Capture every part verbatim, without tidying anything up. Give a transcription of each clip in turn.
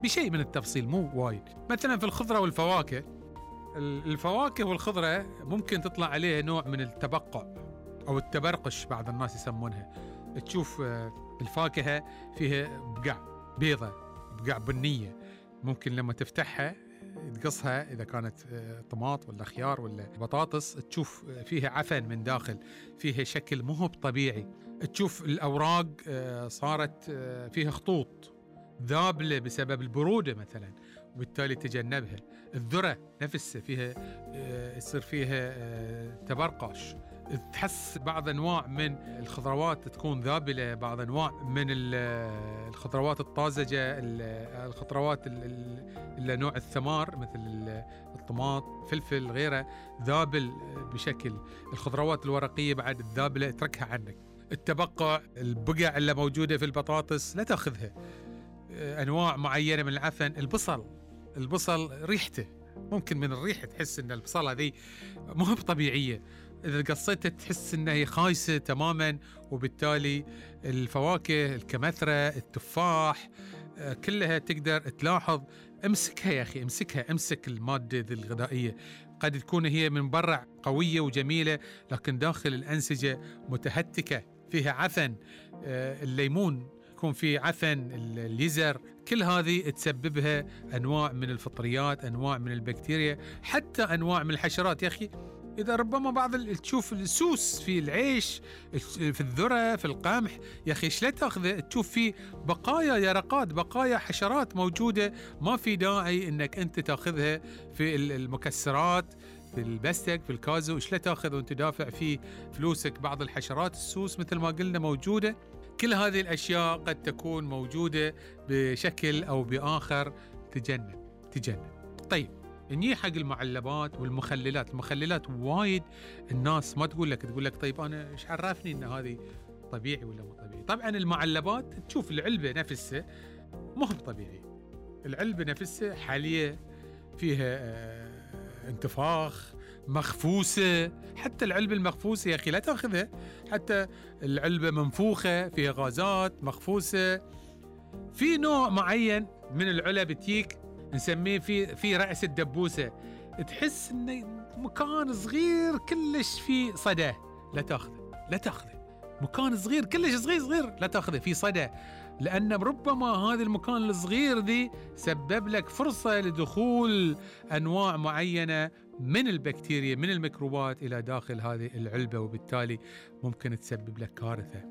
بشيء من التفصيل مو وايد. مثلا في الخضرة والفواكه، الفواكه والخضرة ممكن تطلع عليها نوع من التبقع أو التبرقش بعض الناس يسمونها. تشوف الفاكهة فيها بقع بيضة، بقع بنية، ممكن لما تفتحها تقصها إذا كانت طماط ولا خيار ولا بطاطس تشوف فيها عفن من داخل، فيها شكل مو طبيعي. تشوف الأوراق صارت فيها خطوط ذابلة بسبب البرودة مثلا، وبالتالي تجنبها. الذرة نفسها فيها يصير فيها تبرقش. تحس بعض أنواع من الخضروات تكون ذابلة، بعض أنواع من الخضروات الطازجة، الخضروات اللي نوع الثمار مثل الطماط، فلفل، غيره ذابل بشكل. الخضروات الورقية بعد الذابلة اتركها عنك. التبقع، البقع اللي موجودة في البطاطس لا تأخذها. أنواع معينة من العفن، البصل البصل ريحته ممكن من الريحة تحس إن البصلة ذي مو طبيعية، إذا قصيتها تحس إنها هي خايسة تماما. وبالتالي الفواكه الكمثرى، التفاح، كلها تقدر تلاحظ. امسكها يا أخي، امسكها، امسك المادة ذي الغذائية. قد تكون هي من برا قوية وجميلة لكن داخل الأنسجة متهتكة، فيها عفن. الليمون يكون فيه عفن، اليزر، كل هذه تسببها أنواع من الفطريات، أنواع من البكتيريا، حتى أنواع من الحشرات. يا أخي إذا ربما بعض تشوف السوس في العيش، في الذرة، في القمح، يا أخي إيش لا تأخذه تشوف فيه بقايا يرقات، بقايا حشرات موجودة، ما في داعي إنك أنت تأخذها. في المكسرات، في البستك، في الكازو، إيش لا تأخذ وأنت دافع فيه فلوسك. بعض الحشرات، السوس مثل ما قلنا موجودة. كل هذه الأشياء قد تكون موجودة بشكل أو بآخر. تجنب تجنب. طيب نجي حق المعلبات والمخللات. المخللات وايد الناس ما تقول لك، تقول لك طيب أنا إيش عرفني إن هذه طبيعي ولا مو طبيعي؟ طبعا المعلبات تشوف العلبة نفسها مو طبيعي. العلبة نفسها حالية فيها آه انتفاخ، مخفوسة. حتى العلبة المخفوسة يا أخي لا تأخذها. حتى العلبة منفوخة فيها غازات مخفوسة. في نوع معين من العلب تيك نسميه في في رأس الدبوسة، تحس إنه مكان صغير كلش فيه صدى، لا تأخذه لا تأخذه. مكان صغير كلش صغير صغير لا تأخذه، في صدى، لأن ربما هذا المكان الصغير ذي سبب لك فرصة لدخول أنواع معينة من البكتيريا، من الميكروبات إلى داخل هذه العلبة، وبالتالي ممكن تسبب لك كارثة.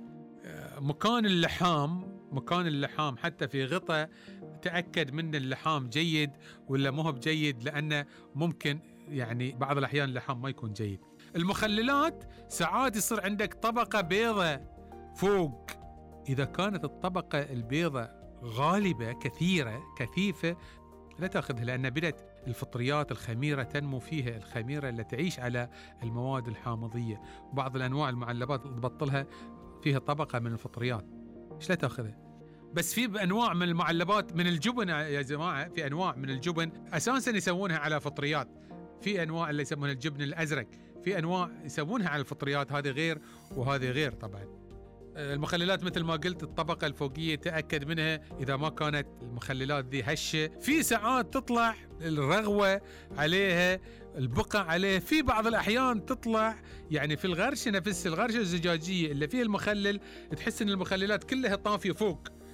مكان اللحام، مكان اللحام حتى في غطاء تأكد من اللحام جيد ولا مو بجيد، لأنه ممكن يعني بعض الأحيان اللحام ما يكون جيد. المخللات ساعات يصير عندك طبقة بيضة فوق. إذا كانت الطبقة البيضة غالبة كثيرة كثيفة لا تأخذها، لأن بدأت الفطريات الخميرة تنمو فيها، الخميرة اللي تعيش على المواد الحامضية. بعض الأنواع المعلبات تبطلها فيها طبقة من الفطريات، إيش لا تأخذها. بس في أنواع من المعلبات، من الجبن يا جماعة، في أنواع من الجبن أساساً يسوونها على فطريات. في أنواع اللي يسمونها الجبن الأزرق، في أنواع يسوونها على الفطريات، هذه غير وهذه غير. طبعاً المخللات مثل ما قلت الطبقة الفوقية تأكد منها إذا ما كانت المخللات ذي هشة. في ساعات تطلع الرغوة عليها، البقع عليه. في بعض الأحيان تطلع يعني في الغرشة نفس الغرشة الزجاجية اللي فيها المخلل، تحس إن المخللات كلها طافية فوق،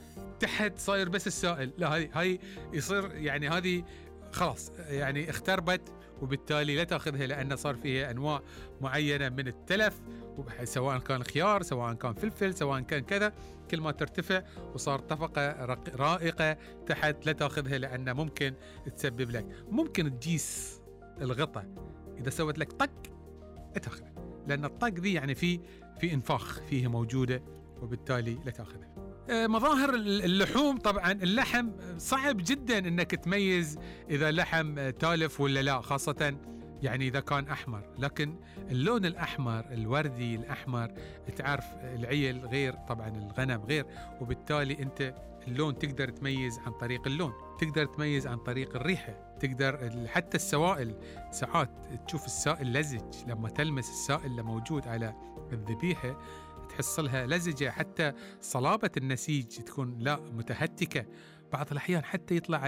تحت صاير بس السائل. لا، هاي هاي يصير يعني هذه خلاص يعني اختربت، وبالتالي لا تأخذها، لأن صار فيها أنواع معينة من التلف، سواء كان خيار، سواء كان فلفل، سواء كان كذا. كل ما ترتفع وصار طبقة رائقة تحت لا تأخذها، لأن ممكن تسبب لك، ممكن تجيس الغطاء إذا سوت لك طق تأخذها، لأن الطق ذي يعني في في انفاخ فيه موجودة، وبالتالي لا تأخذها. مظاهر اللحوم، طبعا اللحم صعب جدا انك تميز اذا لحم تالف ولا لا، خاصة يعني اذا كان احمر. لكن اللون الاحمر الوردي الاحمر تعرف العيل غير، طبعا الغنم غير، وبالتالي انت اللون تقدر تميز عن طريق اللون، تقدر تميز عن طريق الريحة، تقدر حتى السوائل. ساعات تشوف السائل لزج، لما تلمس السائل اللي موجود على الذبيحة تحس لها لزجة، حتى صلابة النسيج تكون لا متهتكة. بعض الأحيان حتى يطلع